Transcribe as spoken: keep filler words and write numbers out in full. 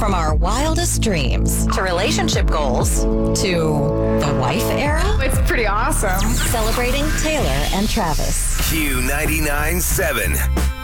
From our wildest dreams to relationship goals to the wife era. It's pretty awesome. Celebrating Taylor and Travis. Q ninety-nine point seven.